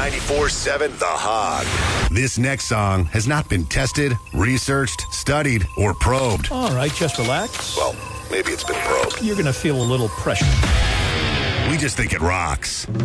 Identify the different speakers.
Speaker 1: 94.7 The Hog. This next song has not been tested, researched, studied, or probed.
Speaker 2: All right, just relax.
Speaker 1: Well, maybe it's been probed.
Speaker 2: You're going to feel a little pressure.
Speaker 1: We just think it rocks.